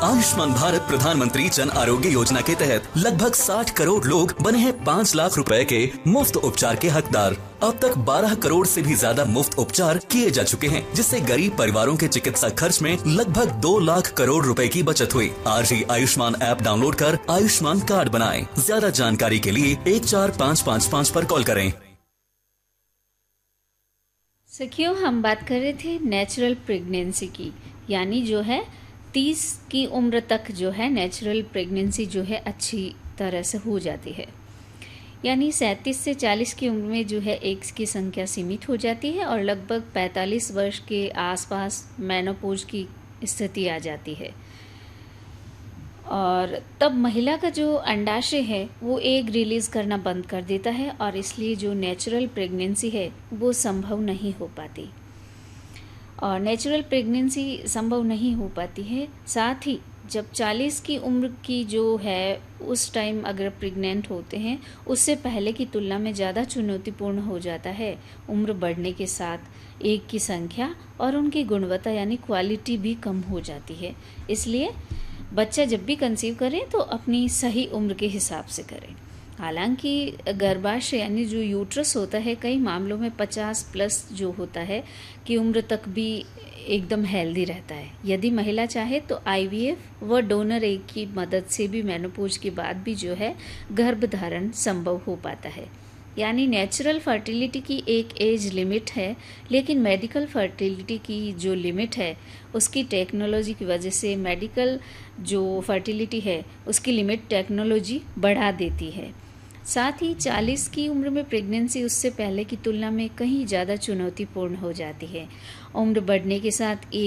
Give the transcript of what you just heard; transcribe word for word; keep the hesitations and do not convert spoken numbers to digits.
आयुष्मान भारत प्रधानमंत्री जन आरोग्य योजना के तहत लगभग साठ करोड़ लोग बने हैं पाँच लाख रुपए के मुफ्त उपचार के हकदार। अब तक बारह करोड़ से भी ज्यादा मुफ्त उपचार किए जा चुके हैं, जिससे गरीब परिवारों के चिकित्सा खर्च में लगभग दो लाख करोड़ रुपए की बचत हुई। आज ही आयुष्मान ऐप डाउनलोड कर आयुष्मान कार्ड बनाएं। ज्यादा जानकारी के लिए एक चार पाँच पाँच पाँच पर कॉल करें। सखियों, हम बात कर रहे थे नेचुरल प्रेगनेंसी की, यानी जो है तीस की उम्र तक जो है नेचुरल प्रेगनेंसी जो है अच्छी तरह से हो जाती है, यानी सैंतीस से चालीस की उम्र में जो है एग्स की संख्या सीमित हो जाती है और लगभग पैंतालीस वर्ष के आसपास मेनोपॉज की स्थिति आ जाती है। और तब महिला का जो अंडाशय है वो एग रिलीज़ करना बंद कर देता है और इसलिए जो नेचुरल प्रेगनेंसी है वो संभव नहीं हो पाती। और नेचुरल प्रेगनेंसी संभव नहीं हो पाती है। साथ ही जब चालीस की उम्र की जो है उस टाइम अगर प्रेग्नेंट होते हैं, उससे पहले की तुलना में ज़्यादा चुनौतीपूर्ण हो जाता है उम्र बढ़ने के साथ एग की संख्या और उनकी गुणवत्ता यानी क्वालिटी भी कम हो जाती है। इसलिए बच्चा जब भी कंसीव करें तो अपनी सही उम्र के हिसाब से करें। हालांकि गर्भाशय यानी जो यूट्रस होता है कई मामलों में पचास प्लस जो होता है कि उम्र तक भी एकदम हेल्दी रहता है। यदि महिला चाहे तो आईवीएफ व डोनर एग की मदद से भी मेनोपॉज के बाद भी जो है गर्भधारण संभव हो पाता है। यानी नेचुरल फर्टिलिटी की एक एज लिमिट है, लेकिन मेडिकल फर्टिलिटी की जो लिमिट है उसकी टेक्नोलॉजी की वजह से मेडिकल जो फर्टिलिटी है उसकी लिमिट टेक्नोलॉजी बढ़ा देती है। साथ ही चालीस की उम्र में प्रेगनेंसी उससे पहले की तुलना में कहीं ज़्यादा चुनौतीपूर्ण हो जाती है। उम्र बढ़ने के साथ एक